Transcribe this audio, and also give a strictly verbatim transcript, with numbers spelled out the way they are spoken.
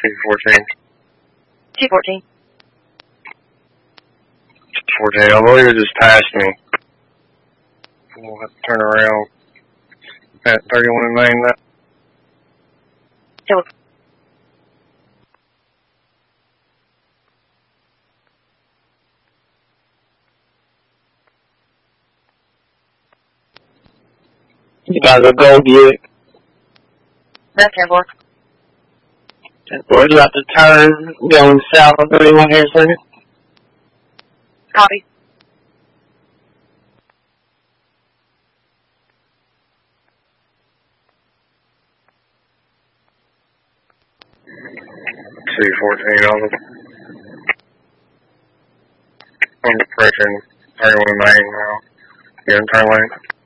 two fourteen. two fourteen. fourteen, I believe it just passed me. We'll have to turn around at thirty-one and Main now. So, You guys will go get it. that's ten four. We're about to turn going south of thirty-one here a second. Copy. two fourteen, on the, on the approaching thirty-one and Main now. Get in turn lane.